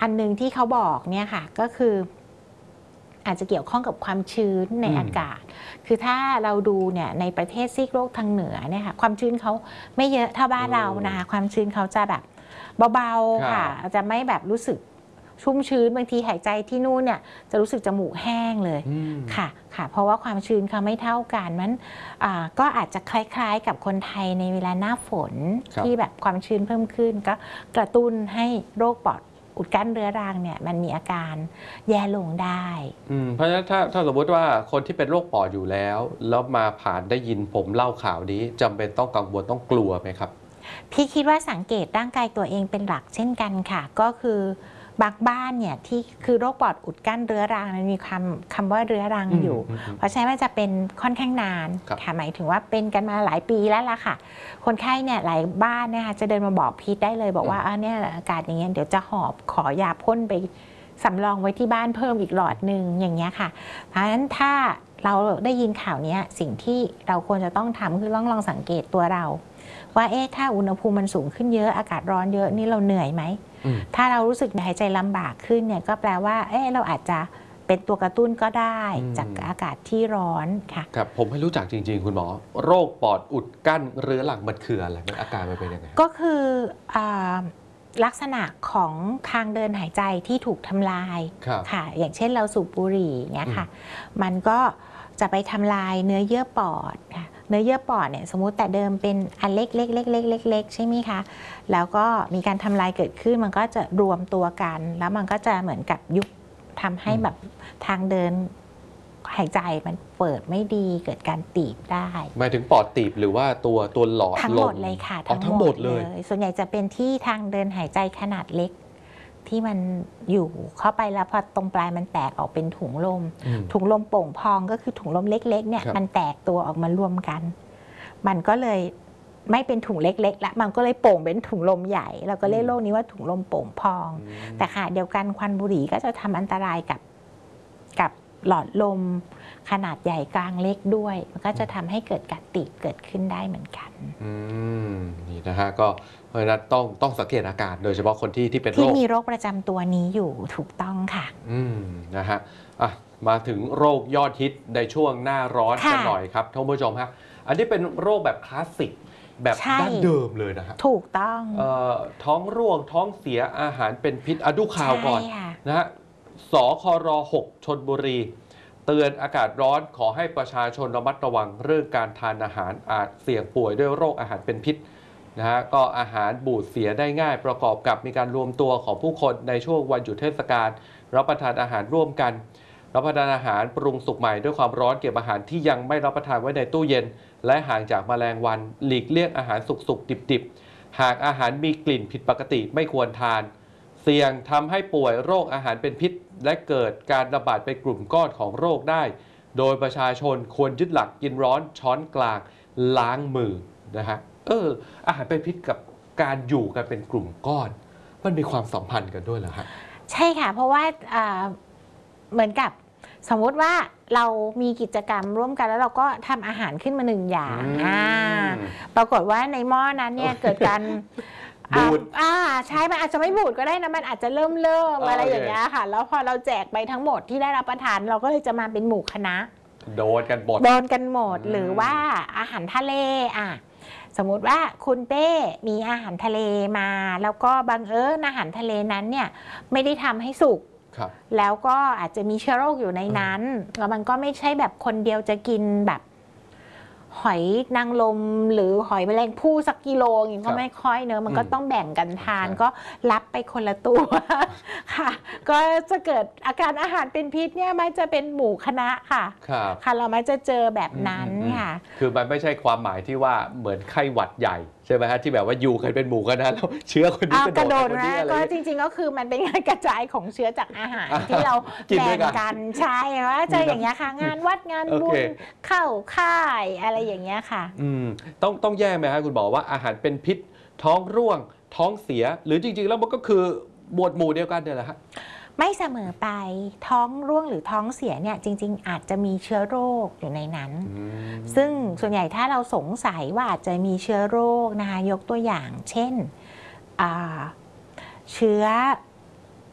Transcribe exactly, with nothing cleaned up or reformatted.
อันนึงที่เขาบอกเนี่ยค่ะก็คืออาจจะเกี่ยวข้องกับความชื้นในอากาศคือถ้าเราดูเนี่ยในประเทศซีกโลกทางเหนือเนี่ยค่ะความชื้นเขาไม่เยอะเท่าบ้านเรานะคะความชื้นเขาจะแบบเบาๆค่ะจะไม่แบบรู้สึกชุ่มชื้นบางทีหายใจที่นู่นเนี่ยจะรู้สึกจมูกแห้งเลยค่ะค่ะเพราะว่าความชื้นเขาไม่เท่ากันมันก็อาจจะคล้ายๆกับคนไทยในเวลาหน้าฝนที่แบบความชื้นเพิ่มขึ้นก็กระตุ้นให้โรคปอดอุดกั้นเรื้อรังเนี่ยมันมีอาการแย่ลงได้เพราะฉะนั้นถ้าถ้าสมมติว่าคนที่เป็นโรคปอดอยู่แล้วแล้วมาผ่านได้ยินผมเล่าข่าวนี้จำเป็นต้องกังวลต้องกลัวไหมครับพี่คิดว่าสังเกตร่างกายตัวเองเป็นหลักเช่นกันค่ะก็คือบางบ้านเนี่ยที่คือโรคปอดอุดกั้นเรื้อรังมันมีคำคำว่าเรื้อรังอยู่เพราะฉะนั้นมันจะเป็นค่อนข้างนานค่ะหมายถึงว่าเป็นกันมาหลายปีแล้วล่ะค่ะคนไข้เนี่ยหลายบ้านเนี่ยจะเดินมาบอกพีทได้เลยบอกว่าอ่าเนี่ยอากาศอย่างเงี้ยเดี๋ยวจะหอบขอยาพ่นไปสำรองไว้ที่บ้านเพิ่มอีกหลอดหนึ่งอย่างเงี้ยค่ะเพราะฉะนั้นถ้าเราได้ยินข่าวนี้สิ่งที่เราควรจะต้องทำคือลองลองสังเกตตัวเราว่าเอ๊ะถ้าอุณหภูมิมันสูงขึ้นเยอะอากาศร้อนเยอะนี่เราเหนื่อยไหมถ้าเรารู้สึกหายใจลำบากขึ้นเนี่ยก็แปลว่าเอ๊ะเราอาจจะเป็นตัวกระตุ้นก็ได้จากอากาศที่ร้อนค่ะครับผมไม่รู้จักจริงๆคุณหมอโรคปอดอุดกั้นเรื้อรังมันคืออะไรมันอาการมันเป็นยังไงก็คือลักษณะของทางเดินหายใจที่ถูกทำลายค่ะอย่างเช่นเราสูบบุหรี่เงี้ยค่ะมันก็จะไปทำลายเนื้อเยื่อปอดค่ะเนื้อเยื่อปอดเนี่ยสมมุติแต่เดิมเป็นอันเล็กเล็กเล็กเล็กเล็กเล็กใช่ไหมคะแล้วก็มีการทำลายเกิดขึ้นมันก็จะรวมตัวกันแล้วมันก็จะเหมือนกับยุบทำให้แบบทางเดินหายใจมันเปิดไม่ดีเกิดการตีบได้หมายถึงปอดตีบหรือว่าตัวตัวหลอดทั้งหมดเลยค่ะทั้งหมดเลยส่วนใหญ่จะเป็นที่ทางเดินหายใจขนาดเล็กที่มันอยู่เข้าไปแล้วพอตรงปลายมันแตกออกเป็นถุงลมถุงลมโป่งพองก็คือถุงลมเล็กๆเนี่ยมันแตกตัวออกมารวมกันมันก็เลยไม่เป็นถุงเล็กๆแล้วมันก็เลยโป่งเป็นถุงลมใหญ่เราก็เรียกโรคนี้ว่าถุงลมโป่งพองแต่ค่ะเดียวกันควันบุหรี่ก็จะทำอันตรายกับกับหลอดลมขนาดใหญ่กลางเล็กด้วยมันก็จะทำให้เกิดการตีบเกิดขึ้นได้เหมือนกันอืมนี่นะฮะก็เพราะฉะนั้นต้องต้องสังเกตอาการโดยเฉพาะคนที่ที่เป็นโรคที่มีโรคประจำตัวนี้อยู่ถูกต้องค่ะอืมนะฮะอ่ะมาถึงโรคยอดฮิตในช่วงหน้าร้อนกันหน่อยครับท่านผู้ชมฮะอันนี้เป็นโรคแบบคลาสสิกแบบดั้งเดิมเลยนะฮะถูกต้องเอ่อท้องร่วงท้องเสียอาหารเป็นพิษอะดูข่าวก่อนนะฮะสครหกชลบุรีเตือนอากาศร้อนขอให้ประชาชนระมัดระวังเรื่องการทานอาหารอาจเสี่ยงป่วยด้วยโรคอาหารเป็นพิษนะฮะก็อาหารบูดเสียได้ง่ายประกอบกับมีการรวมตัวของผู้คนในช่วงวันหยุดเทศกาลรับประทานอาหารร่วมกันรับประทานอาหารปรุงสุกใหม่ด้วยความร้อนเก็บอาหารที่ยังไม่รับประทานไว้ในตู้เย็นและห่างจากแมลงวันหลีกเลี่ยงอาหารสุกๆดิบๆหากอาหารมีกลิ่นผิดปกติไม่ควรทานเสี่ยงทำให้ป่วยโรคอาหารเป็นพิษและเกิดการระบาดเป็นกลุ่มก้อนของโรคได้โดยประชาชนควรยึดหลักกินร้อนช้อนกลางล้างมือนะฮะเอออาหารเป็นพิษกับการอยู่กันเป็นกลุ่มก้อนมันมีความสัมพันธ์กันด้วยเหรอฮะใช่ค่ะเพราะว่าเหมือนกับสมมติว่าเรามีกิจกรรมร่วมกันแล้วเราก็ทำอาหารขึ้นมาหนึ่งอย่างปรากฏว่าในหม้อนั้นเนี่ยเกิดการบูดอ่าใช่มันอาจจะไม่บูดก็ได้นะมันอาจจะเริ่มเริ่มอะไรอย่างเงี้ยค่ะแล้วพอเราแจกไปทั้งหมดที่ได้รับประทานเราก็เลยจะมาเป็นหมู่คณะโดนกันหมดโดนกันหมดหรือว่าอาหารทะเลอ่ะสมมุติว่าคุณเป้มีอาหารทะเลมาแล้วก็บังเอิญอาหารทะเลนั้นเนี่ยไม่ได้ทำให้สุกแล้วก็อาจจะมีเชื้อโรคอยู่ในนั้นแล้วมันก็ไม่ใช่แบบคนเดียวจะกินแบบหอยนางรมหรือหอยแมลงภู่สักกิโลอย่างนี้ก็ไม่ค่อยเนอะมันก็ต้องแบ่งกันทานก็รับไปคนละตัวค่ะก็จะเกิดอาการอาหารเป็นพิษเนี่ยมันจะเป็นหมู่คณะค่ะค่ะเราไม่จะเจอแบบนั้นค่ะคือมันไม่ใช่ความหมายที่ว่าเหมือนไข้หวัดใหญ่ใช่ไหมฮะที่แบบว่าอยู่กันเป็นหมู่คณะแล้วเชื้อคนนี้กระโดดนะก็จริงๆก็คือมันเป็นการกระจายของเชื้อจากอาหารที่เราแบ่งกันใช่ว่าเจออย่างเงี้ยค่ะงานวัดงานบุญเข้าค่ายอะไรอย่างเงี้ยค่ะอืมต้องต้องแยกไหมครับคุณบอกว่าอาหารเป็นพิษท้องร่วงท้องเสียหรือจริงๆแล้วมันก็คือหมวดหมู่เดียวกันเนี่ยแหละฮะไม่เสมอไปท้องร่วงหรือท้องเสียเนี่ยจริงๆอาจจะมีเชื้อโรคอยู่ในนั้นซึ่งส่วนใหญ่ถ้าเราสงสัยว่าอาจจะมีเชื้อโรคนะคะยกตัวอย่างเช่นเชื้อ